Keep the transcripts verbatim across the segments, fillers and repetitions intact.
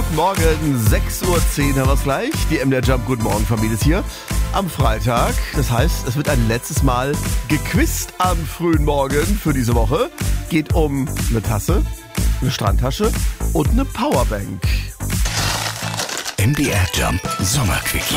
Guten Morgen, sechs Uhr zehn haben wir es gleich. Die M D R Jump Guten Morgen Familie ist hier am Freitag. Das heißt, es wird ein letztes Mal gequizt am frühen Morgen für diese Woche. Geht um eine Tasse, eine Strandtasche und eine Powerbank. M D R Jump Sommerquickie.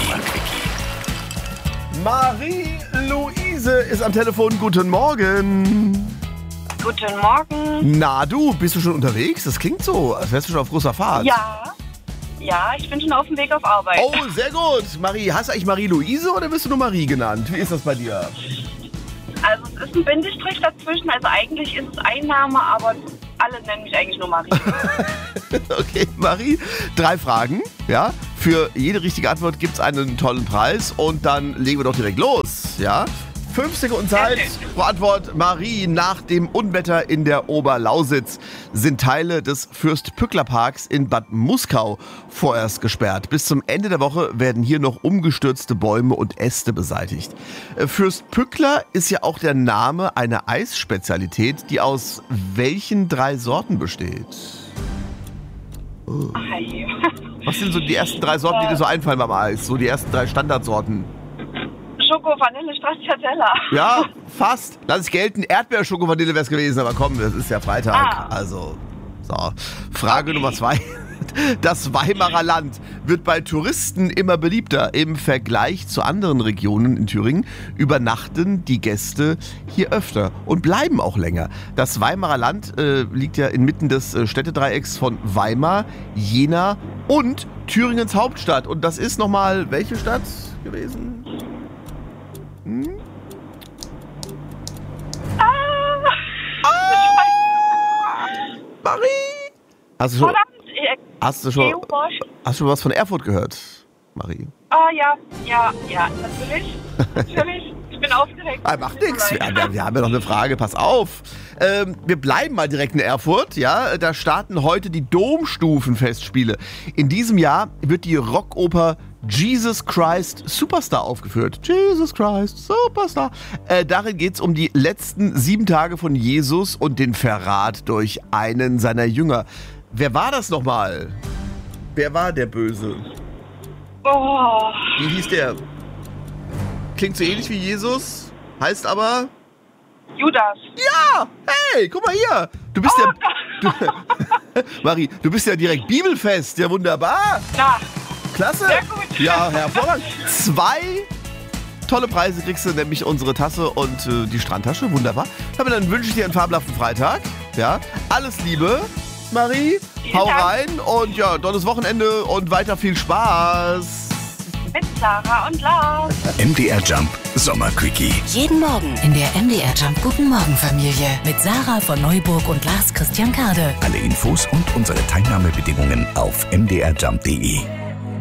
Marie-Louise ist am Telefon. Guten Morgen. Guten Morgen. Na du, bist du schon unterwegs? Das klingt so, als wärst du schon auf großer Fahrt. Ja, ja, ich bin schon auf dem Weg auf Arbeit. Oh, sehr gut. Marie, hast du eigentlich Marie-Louise oder wirst du nur Marie genannt? Wie ist das bei dir? Also es ist ein Bindestrich dazwischen, also eigentlich ist es ein Name, aber alle nennen mich eigentlich nur Marie. Okay, Marie, drei Fragen, ja? Für jede richtige Antwort gibt es einen tollen Preis und dann legen wir doch direkt los, ja? Fünf Sekunden Zeit pro Antwort. Marie, nach dem Unwetter in der Oberlausitz sind Teile des Fürst-Pückler-Parks in Bad Muskau vorerst gesperrt. Bis zum Ende der Woche werden hier noch umgestürzte Bäume und Äste beseitigt. Fürst Pückler ist ja auch der Name einer Eisspezialität, die aus welchen drei Sorten besteht? Oh. Hi. Was sind so die ersten drei Sorten, die dir so einfallen beim Eis? So die ersten drei Standardsorten. Schoko, Vanille, Stracciatella. Ja, fast. Lass es gelten. Erdbeer, Schoko, Vanille wäre es gewesen, aber komm, das ist ja Freitag. Ah. Also, so. Frage okay. Nummer zwei. Das Weimarer Land wird bei Touristen immer beliebter. Im Vergleich zu anderen Regionen in Thüringen übernachten die Gäste hier öfter und bleiben auch länger. Das Weimarer Land äh, liegt ja inmitten des äh, Städtedreiecks von Weimar, Jena und Thüringens Hauptstadt. Und das ist nochmal welche Stadt gewesen? Hm? Ah. Ah. Marie! Hast du schon, hast du schon, hast du schon was von Erfurt gehört, Marie? Ah, ja, ja, ja, natürlich. Natürlich. Ich bin aufgeregt. Ah, macht nichts. Wir, wir, wir haben ja noch eine Frage. Pass auf. Ähm, wir bleiben mal direkt in Erfurt. Ja, da starten heute die Domstufenfestspiele. In diesem Jahr wird die Rockoper Jesus Christ Superstar aufgeführt. Jesus Christ Superstar. Äh, darin geht es um die letzten sieben Tage von Jesus und den Verrat durch einen seiner Jünger. Wer war das nochmal? Wer war der Böse? Oh. Wie hieß der? Klingt so ähnlich wie Jesus, heißt aber... Judas. Ja! Hey, guck mal hier. Du bist oh, ja... Du, Marie, du bist ja direkt bibelfest. Ja, wunderbar. Ja. Klasse. Sehr gut. Ja, hervorragend. Zwei tolle Preise kriegst du, nämlich unsere Tasse und äh, die Strandtasche. Wunderbar. Aber dann wünsche ich dir einen fabelhaften Freitag. Ja, alles Liebe, Marie. Vielen Hau Dank. rein und ja, tolles Wochenende und weiter viel Spaß. Mit Sarah und Lars. M D R Jump Sommerquickie. Jeden Morgen in der M D R Jump Guten Morgen Familie mit Sarah von Neuburg und Lars Christian Kade. Alle Infos und unsere Teilnahmebedingungen auf m d r jump punkt d e.